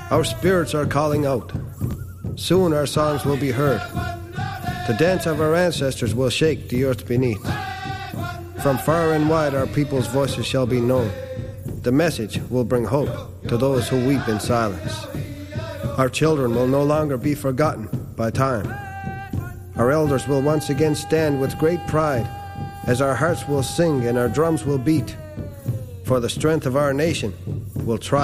Our spirits are calling out. Soon our songs will be heard. The dance of our ancestors will shake the earth beneath. From far and wide our people's voices shall be known. The message will bring hope to those who weep in silence. Our children will no longer be forgotten by time. Our elders will once again stand with great pride as our hearts will sing and our drums will beat. For the strength of our nation will try.